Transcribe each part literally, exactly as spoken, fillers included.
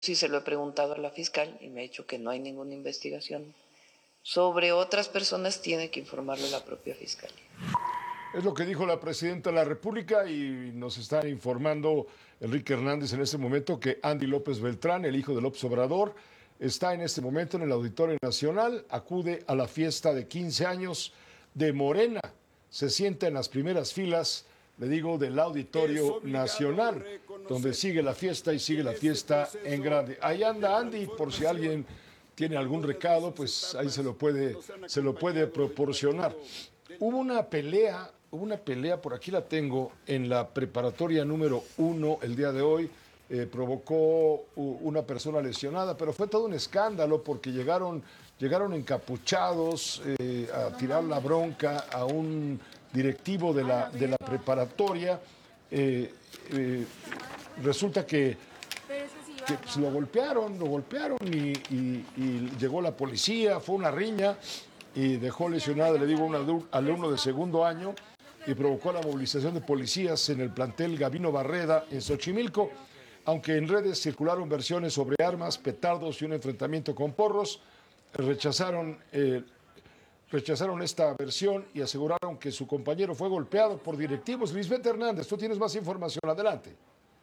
Sí se lo he preguntado a la fiscal y me ha dicho que no hay ninguna investigación. Sobre otras personas tiene que informarle la propia fiscalía. Es lo que dijo la presidenta de la República y nos está informando Enrique Hernández en este momento que Andy López Beltrán, el hijo de López Obrador, está en este momento en el Auditorio Nacional, acude a la fiesta de quince años de Morena, se sienta en las primeras filas, le digo, del Auditorio Nacional, donde sigue la fiesta y sigue la fiesta en grande. Ahí anda Andy, por si alguien tiene algún recado, pues ahí se lo puede, se lo puede proporcionar. Hubo una pelea, hubo una pelea, por aquí la tengo, en la preparatoria número uno el día de hoy, eh, provocó una persona lesionada, pero fue todo un escándalo porque llegaron, llegaron encapuchados eh, a tirar la bronca a un directivo de la, de la preparatoria. Eh, eh, resulta que, que pues, lo golpearon, lo golpearon y, y, y llegó la policía, fue una riña y dejó lesionado, le digo, a un alumno de segundo año y provocó la movilización de policías en el plantel Gabino Barreda en Xochimilco, aunque en redes circularon versiones sobre armas, petardos y un enfrentamiento con porros, rechazaron, eh, rechazaron esta versión y aseguraron que su compañero fue golpeado por directivos. Lisbeth Hernández, tú tienes más información, adelante.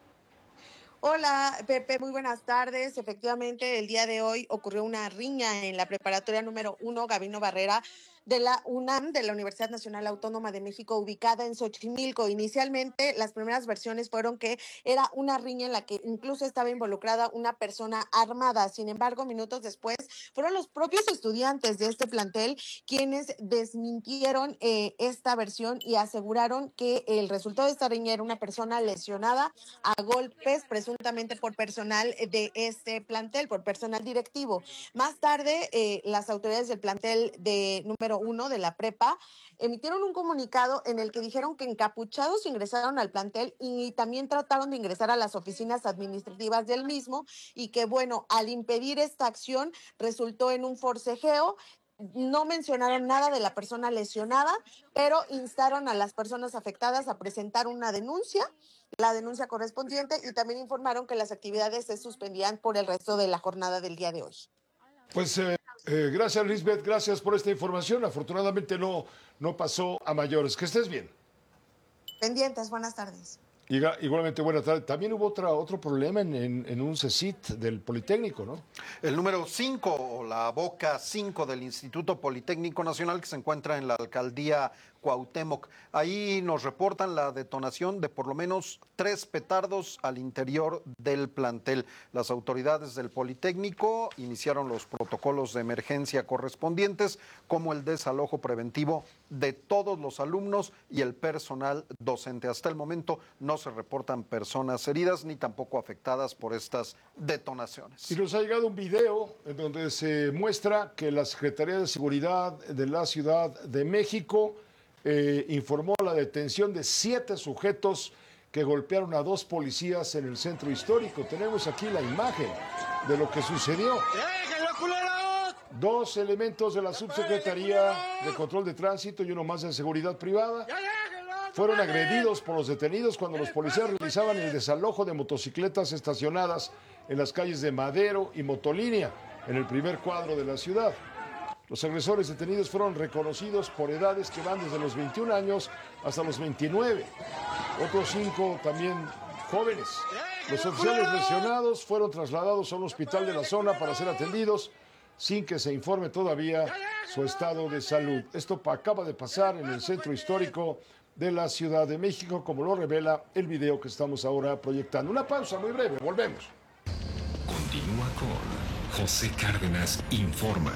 Hola, Pepe, muy buenas tardes. Efectivamente, el día de hoy ocurrió una riña en la preparatoria número uno, Gabino Barrera, de la UNAM, de la Universidad Nacional Autónoma de México, ubicada en Xochimilco. Inicialmente, las primeras versiones fueron que era una riña en la que incluso estaba involucrada una persona armada. Sin embargo, minutos después, fueron los propios estudiantes de este plantel quienes desmintieron eh, esta versión y aseguraron que el resultado de esta riña era una persona lesionada a golpes, presuntamente por personal de este plantel, por personal directivo. Más tarde, eh, las autoridades del plantel de número uno de la prepa emitieron un comunicado en el que dijeron que encapuchados ingresaron al plantel y también trataron de ingresar a las oficinas administrativas del mismo y que, bueno, al impedir esta acción resultó en un forcejeo. No mencionaron nada de la persona lesionada, pero instaron a las personas afectadas a presentar una denuncia, la denuncia correspondiente, y también informaron que las actividades se suspendían por el resto de la jornada del día de hoy. Pues eh, eh, gracias, Lisbeth, gracias por esta información. Afortunadamente no, no pasó a mayores. Que estés bien. Pendientes, buenas tardes. Igualmente, buenas tardes. También hubo otra, otro problema en, en, en un CECIT del Politécnico, ¿no? El número cinco, o la boca cinco del Instituto Politécnico Nacional, que se encuentra en la alcaldía Cuauhtémoc. Ahí nos reportan la detonación de por lo menos tres petardos al interior del plantel. Las autoridades del Politécnico iniciaron los protocolos de emergencia correspondientes, como el desalojo preventivo de todos los alumnos y el personal docente. Hasta el momento no se reportan personas heridas ni tampoco afectadas por estas detonaciones. Y nos ha llegado un video en donde se muestra que la Secretaría de Seguridad de la Ciudad de México eh, informó la detención de siete sujetos que golpearon a dos policías en el centro histórico. Tenemos aquí la imagen de lo que sucedió. Dos elementos de la Subsecretaría de Control de Tránsito y uno más de Seguridad Privada fueron agredidos por los detenidos cuando los policías realizaban el desalojo de motocicletas estacionadas en las calles de Madero y Motolínea, en el primer cuadro de la ciudad. Los agresores detenidos fueron reconocidos por edades que van desde los veintiún años hasta los veintinueve. Otros cinco también jóvenes. Los oficiales lesionados fueron trasladados a un hospital de la zona para ser atendidos sin que se informe todavía su estado de salud. Esto acaba de pasar en el centro histórico de la Ciudad de México, como lo revela el video que estamos ahora proyectando. Una pausa muy breve, volvemos. Continúa con José Cárdenas Informa.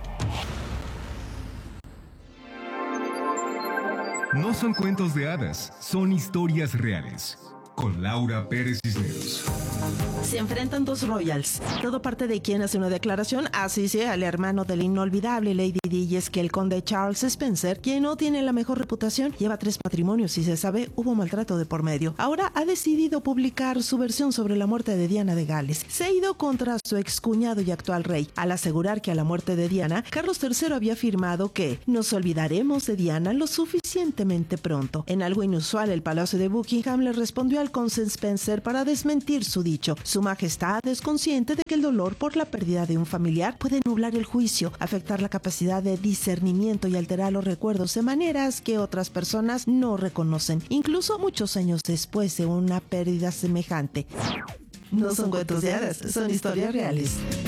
No son cuentos de hadas, son historias reales. Con Laura Pérez Cisneros. Se enfrentan dos royals. Todo parte de quien hace una declaración, así sea el hermano del inolvidable Lady Di. Lady, y es que el conde Charles Spencer, quien no tiene la mejor reputación, lleva tres matrimonios y se sabe hubo maltrato de por medio. Ahora ha decidido publicar su versión sobre la muerte de Diana de Gales. Se ha ido contra su excuñado y actual rey, al asegurar que a la muerte de Diana, Carlos tercero había afirmado que nos olvidaremos de Diana lo suficientemente pronto. En algo inusual, el Palacio de Buckingham le respondió al conde Spencer para desmentir su dicho. Su majestad es consciente de que el dolor por la pérdida de un familiar puede nublar el juicio, afectar la capacidad de discernimiento y alterar los recuerdos de maneras que otras personas no reconocen, incluso muchos años después de una pérdida semejante. No son cuentos de hadas, son historias reales.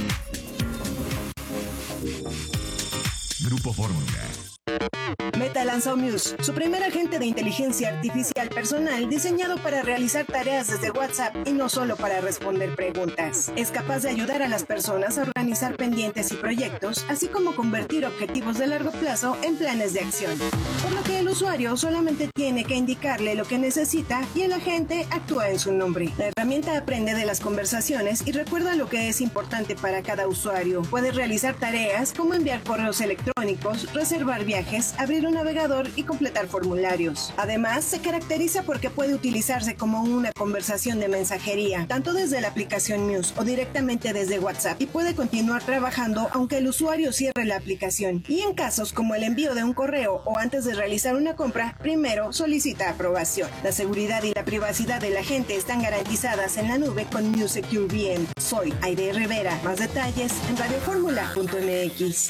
Grupo Fórmula. Meta lanzó Muse, su primer agente de inteligencia artificial personal diseñado para realizar tareas desde WhatsApp y no solo para responder preguntas. Es capaz de ayudar a las personas a organizar pendientes y proyectos, así como convertir objetivos de largo plazo en planes de acción. Por lo que el usuario solamente tiene que indicarle lo que necesita y el agente actúa en su nombre. La herramienta aprende de las conversaciones y recuerda lo que es importante para cada usuario. Puede realizar tareas como enviar correos electrónicos, reservar viajes, abrir un navegador y completar formularios. Además, se caracteriza porque puede utilizarse como una conversación de mensajería, tanto desde la aplicación Muse o directamente desde WhatsApp, y puede continuar trabajando aunque el usuario cierre la aplicación. Y en casos como el envío de un correo o antes de realizar una compra, primero solicita aprobación. La seguridad y la privacidad de la gente están garantizadas en la nube con Muse Secure V M. Soy Aide Rivera. Más detalles en radioformula punto m x.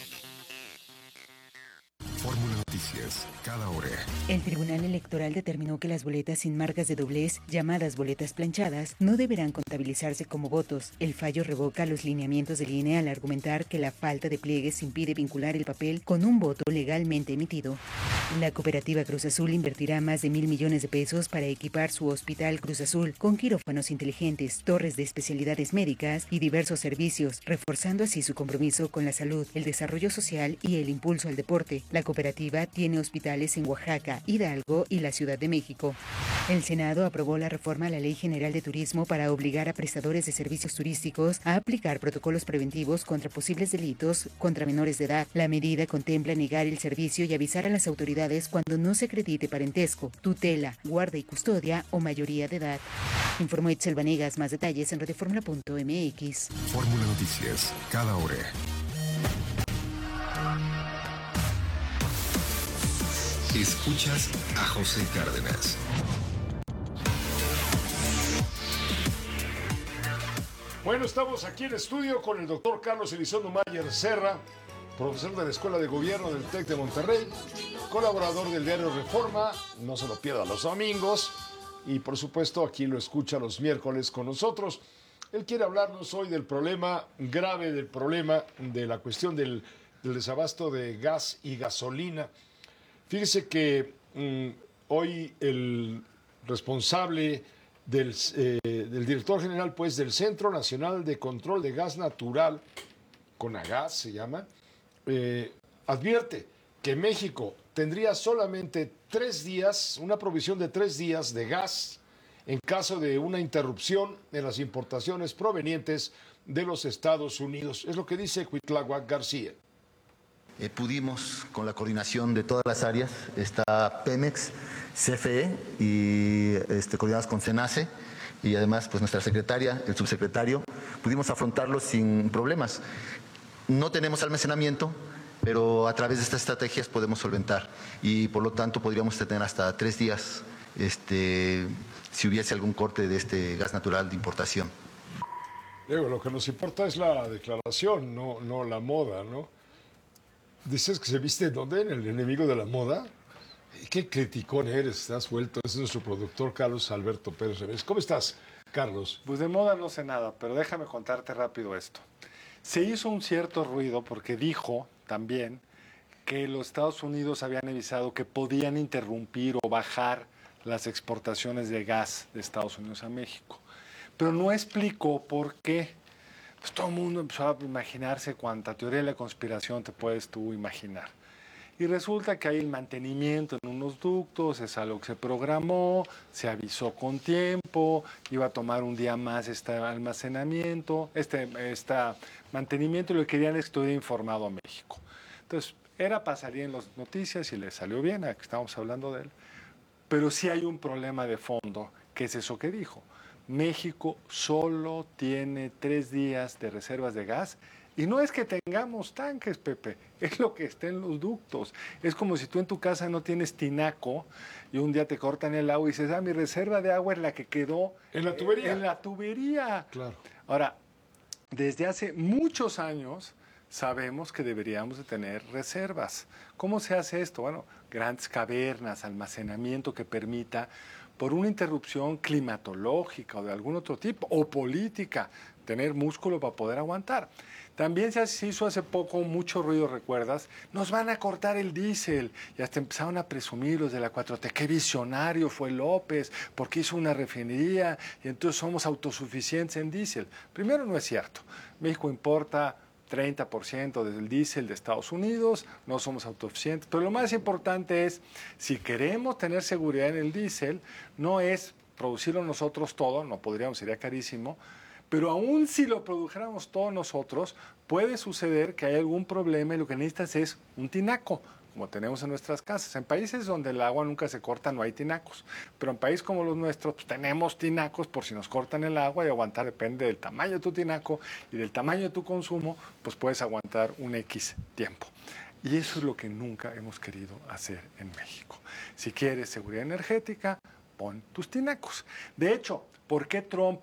Fórmula Noticias, cada hora. El Tribunal Electoral determinó que las boletas sin marcas de doblez, llamadas boletas planchadas, no deberán contabilizarse como votos. El fallo revoca los lineamientos del I N E al argumentar que la falta de pliegues impide vincular el papel con un voto legalmente emitido. La cooperativa Cruz Azul invertirá más de mil millones de pesos para equipar su Hospital Cruz Azul con quirófanos inteligentes, torres de especialidades médicas y diversos servicios, reforzando así su compromiso con la salud, el desarrollo social y el impulso al deporte. La cooperativa tiene hospitales en Oaxaca, Hidalgo y la Ciudad de México. El Senado aprobó la reforma a la Ley General de Turismo para obligar a prestadores de servicios turísticos a aplicar protocolos preventivos contra posibles delitos contra menores de edad. La medida contempla negar el servicio y avisar a las autoridades cuando no se acredite parentesco, tutela, guarda y custodia o mayoría de edad. Informó Itzel Vanegas. Más detalles en radioformula punto m x. Fórmula Noticias, cada hora. Escuchas a José Cárdenas. Bueno, estamos aquí en estudio con el doctor Carlos Elizondo Mayer Serra, profesor de la Escuela de Gobierno del TEC de Monterrey, colaborador del diario Reforma, no se lo pierda los domingos, y por supuesto aquí lo escucha los miércoles con nosotros. Él quiere hablarnos hoy del problema grave, del problema de la cuestión del, del desabasto de gas y gasolina. Fíjese que mmm, hoy el responsable del, eh, del director general pues, del Centro Nacional de Control de Gas Natural, CONAGAS se llama, eh, advierte que México tendría solamente tres días, una provisión de tres días de gas en caso de una interrupción en las importaciones provenientes de los Estados Unidos. Es lo que dice Cuitláhuac García. Eh, pudimos, con la coordinación de todas las áreas, está Pemex, C F E y este, coordinadas con CENACE y además pues nuestra secretaria, el subsecretario, pudimos afrontarlo sin problemas. No tenemos almacenamiento, pero a través de estas estrategias podemos solventar y por lo tanto podríamos tener hasta tres días este, si hubiese algún corte de este gas natural de importación. Diego, lo que nos importa es la declaración, no, no la moda, ¿no? Dices que se viste, ¿dónde? ¿En el enemigo de la moda? ¿Qué criticón eres? Estás vuelto. Es nuestro productor Carlos Alberto Pérez Revés. ¿Cómo estás, Carlos? Pues de moda no sé nada, pero déjame contarte rápido esto. Se hizo un cierto ruido porque dijo también que los Estados Unidos habían avisado que podían interrumpir o bajar las exportaciones de gas de Estados Unidos a México. Pero no explicó por qué. Pues todo el mundo empezó a imaginarse cuánta teoría de la conspiración te puedes tú imaginar. Y resulta que hay el mantenimiento en unos ductos, es algo que se programó, se avisó con tiempo, iba a tomar un día más este almacenamiento, este, este mantenimiento, y lo que querían es que estuviera informado a México. Entonces, era para salir en las noticias y le salió bien, aquí estamos hablando de él. Pero sí hay un problema de fondo, que es eso que dijo. México solo tiene tres días de reservas de gas. Y no es que tengamos tanques, Pepe, es lo que está en los ductos. Es como si tú en tu casa no tienes tinaco y un día te cortan el agua y dices, ah, mi reserva de agua es la que quedó en la tubería. En la tubería. Claro. Ahora, desde hace muchos años sabemos que deberíamos de tener reservas. ¿Cómo se hace esto? Bueno, grandes cavernas, almacenamiento que permita, por una interrupción climatológica o de algún otro tipo, o política, tener músculo para poder aguantar. También se hizo hace poco mucho ruido, ¿recuerdas? Nos van a cortar el diésel. Y hasta empezaron a presumir los de la cuatro T. Qué visionario fue López, porque hizo una refinería y entonces somos autosuficientes en diésel. Primero, no es cierto. México importa treinta por ciento del diésel de Estados Unidos, no somos autosuficientes. Pero lo más importante es, si queremos tener seguridad en el diésel, no es producirlo nosotros todo, no podríamos, sería carísimo. Pero aún si lo produjéramos todos nosotros, puede suceder que hay algún problema y lo que necesitas es un tinaco, como tenemos en nuestras casas. En países donde el agua nunca se corta no hay tinacos, pero en países como los nuestros pues, tenemos tinacos por si nos cortan el agua y aguantar, depende del tamaño de tu tinaco y del tamaño de tu consumo, pues puedes aguantar un X tiempo. Y eso es lo que nunca hemos querido hacer en México. Si quieres seguridad energética, pon tus tinacos. De hecho, ¿por qué Trump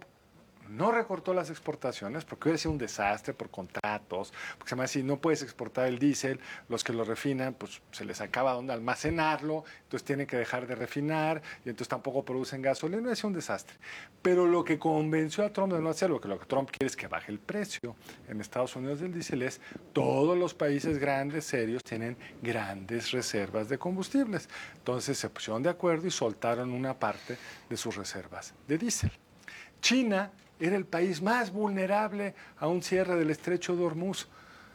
no recortó las exportaciones? Porque hubiera sido un desastre por contratos, porque se llama así, no puedes exportar el diésel, los que lo refinan, pues se les acaba donde almacenarlo, entonces tienen que dejar de refinar, y entonces tampoco producen gasolina, hubiera sido un desastre. Pero lo que convenció a Trump de no hacerlo, que lo que Trump quiere es que baje el precio en Estados Unidos del diésel, es todos los países grandes, serios, tienen grandes reservas de combustibles. Entonces se pusieron de acuerdo y soltaron una parte de sus reservas de diésel. China era el país más vulnerable a un cierre del estrecho de Hormuz,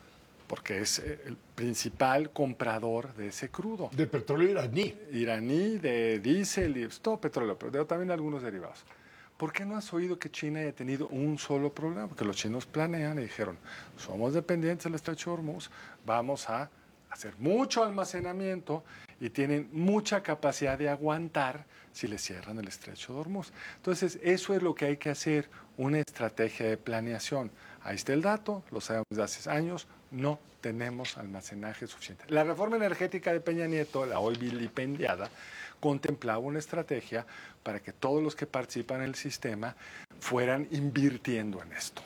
porque es el principal comprador de ese crudo. De petróleo iraní. Iraní, de diésel y todo petróleo, pero también algunos derivados. ¿Por qué no has oído que China haya tenido un solo problema? Porque los chinos planean y dijeron, somos dependientes del estrecho de Hormuz, vamos a hacer mucho almacenamiento y tienen mucha capacidad de aguantar si les cierran el estrecho de Hormuz. Entonces, eso es lo que hay que hacer, una estrategia de planeación. Ahí está el dato, lo sabemos desde hace años, no tenemos almacenaje suficiente. La reforma energética de Peña Nieto, la hoy vilipendiada, contemplaba una estrategia para que todos los que participan en el sistema fueran invirtiendo en esto.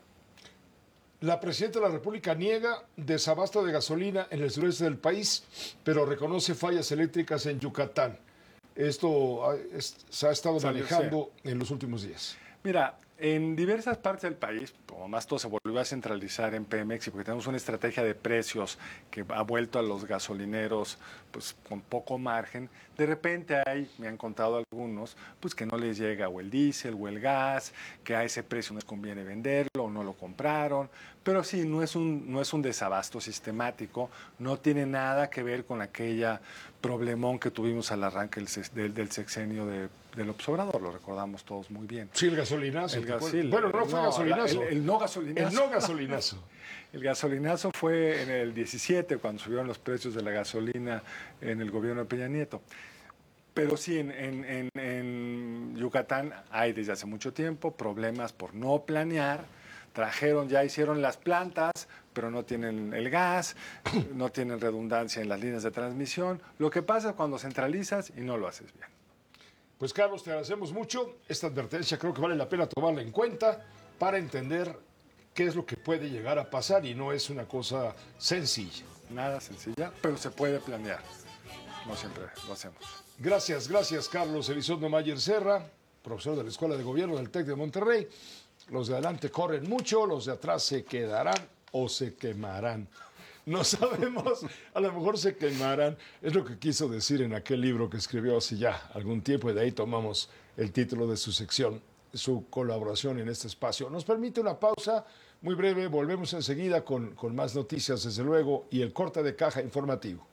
La presidenta de la República niega desabasto de gasolina en el sureste del país, pero reconoce fallas eléctricas en Yucatán. Esto ha, es, se ha estado manejando en los últimos días. Mira, en diversas partes del país, como más todo se volvió a centralizar en Pemex y porque tenemos una estrategia de precios que ha vuelto a los gasolineros pues con poco margen, de repente hay, me han contado algunos, pues que no les llega o el diésel o el gas, que a ese precio no les conviene venderlo o no lo compraron, pero sí, no es un, no es un desabasto sistemático, no tiene nada que ver con aquella problemón que tuvimos al arranque del, del sexenio de, del López Obrador, lo recordamos todos muy bien. Sí, el gasolinazo. El gas, sí, bueno, no fue no, gasolinazo. El, el no gasolinazo. El no gasolinazo. El gasolinazo fue en el diecisiete, cuando subieron los precios de la gasolina en el gobierno de Peña Nieto. Pero sí, en, en, en, en Yucatán hay desde hace mucho tiempo problemas por no planear. Trajeron, ya hicieron las plantas, pero no tienen el gas, no tienen redundancia en las líneas de transmisión. Lo que pasa es cuando centralizas y no lo haces bien. Pues Carlos, te agradecemos mucho. Esta advertencia creo que vale la pena tomarla en cuenta para entender qué es lo que puede llegar a pasar y no es una cosa sencilla. Nada sencilla, pero se puede planear. No siempre lo hacemos. Gracias, gracias Carlos Elizondo Mayer Serra, profesor de la Escuela de Gobierno del TEC de Monterrey. Los de adelante corren mucho, los de atrás se quedarán o se quemarán. No sabemos, a lo mejor se quemarán. Es lo que quiso decir en aquel libro que escribió hace ya algún tiempo y de ahí tomamos el título de su sección, su colaboración en este espacio. Nos permite una pausa muy breve, volvemos enseguida con, con más noticias desde luego y el corte de caja informativo.